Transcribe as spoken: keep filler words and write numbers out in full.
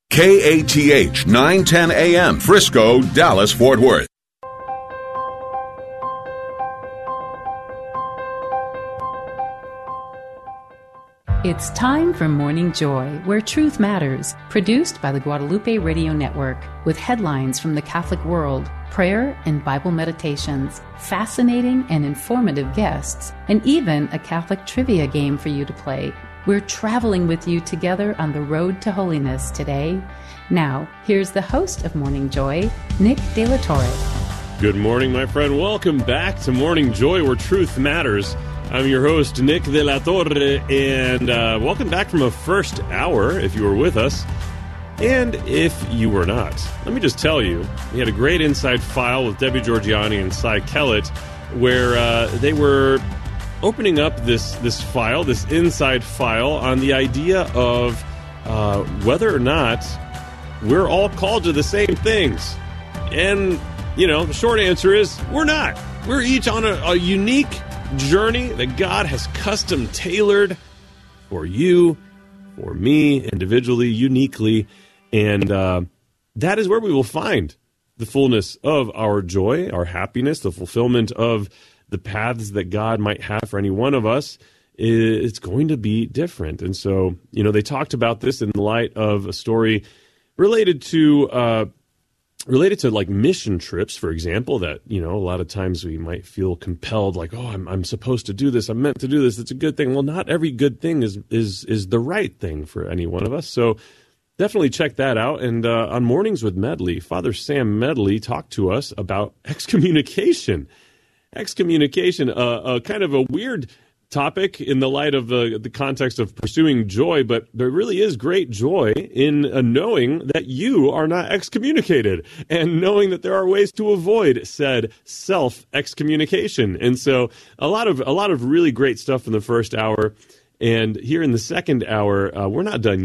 K A T H nine ten A M, Frisco, Dallas, Fort Worth. It's time for Morning Joy, where truth matters, produced by the Guadalupe Radio Network, with headlines from the Catholic world, prayer and Bible meditations, fascinating and informative guests, and even a Catholic trivia game for you to play. We're traveling with you together on the road to holiness today. Now, here's the host of Morning Joy, Nick De La Torre. Good morning, my friend. Welcome back to Morning Joy, where truth matters. I'm your host, Nick De La Torre, and uh, welcome back from a first hour, if you were with us. And if you were not, let me just tell you, we had a great inside file with Debbie Georgiani and Cy Kellett, where uh, they were opening up this, this file, this inside file, on the idea of uh, whether or not we're all called to the same things. And, you know, the short answer is we're not. We're each on a, a unique journey that God has custom tailored for you, for me, individually, uniquely, and uh, that is where we will find the fullness of our joy, our happiness, the fulfillment of the paths that God might have for any one of us. It's going to be different. And so, you know, they talked about this in light of a story related to uh, Related to like mission trips, for example, that, you know, a lot of times we might feel compelled, like, oh, I'm I'm supposed to do this. I'm meant to do this. It's a good thing. Well, not every good thing is is is the right thing for any one of us. So definitely check that out. And uh, on Mornings with Medley, Father Sam Medley talked to us about excommunication. Excommunication, uh, uh, kind of a weird topic in the light of the, the context of pursuing joy, but there really is great joy in uh, knowing that you are not excommunicated and knowing that there are ways to avoid said self-excommunication. And so a lot of a lot of really great stuff in the first hour. And here in the second hour, uh, we're not done